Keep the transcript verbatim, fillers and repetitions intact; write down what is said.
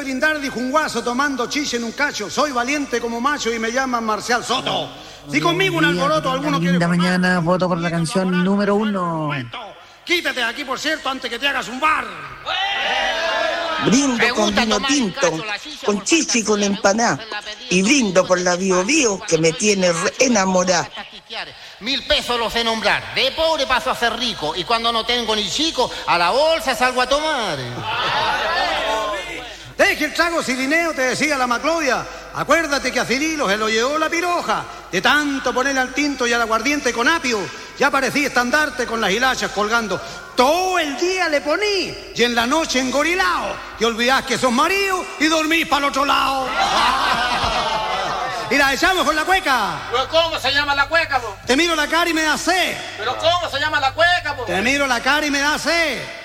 brindar, dijo un guaso tomando chiche en un cacho. Soy valiente como macho y me llaman Marcial Soto. Si conmigo un alboroto alguno quiere... Linda mañana, voto por la canción número uno. Quítate de aquí, por cierto, antes que te hagas un bar. Brindo con vino tinto, con chichi y con empanada. Y brindo por la Bio Bio que me tiene re enamorada. Mil pesos los sé nombrar. De pobre paso a ser rico. Y cuando no tengo ni chico, a la bolsa salgo a tomar. Deje el trago, Cirineo, te decía la Maclovia. Acuérdate que a Cirilo se lo llevó la piroja. De tanto ponerle al tinto y al aguardiente con apio, ya parecía estandarte con las hilachas colgando. Todo el día le poní y en la noche engorilao. Y olvidás que sos marido y dormís para el otro lado. Y la echamos con la cueca. ¿Pero cómo se llama la cueca, po? Te miro la cara y me da sed. ¿Pero cómo se llama la cueca, po? Te miro la cara y me da sed.